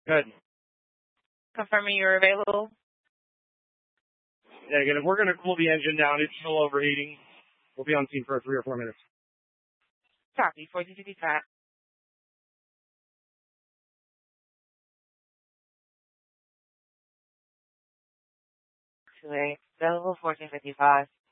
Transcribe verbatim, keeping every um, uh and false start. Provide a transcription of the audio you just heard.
Good. Confirming you're available. Yeah, again, if we're going to cool the engine down, it's still overheating. We'll be on scene for three or four minutes. Copy. four G T five. Two eight. Available fourteen fifty-five.